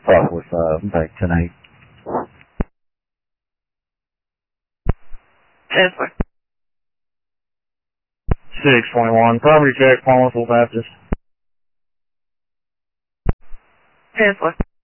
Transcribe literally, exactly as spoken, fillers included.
five four five, back tonight. ten four. six twenty-one, property check, Palmersville Baptist. ten four.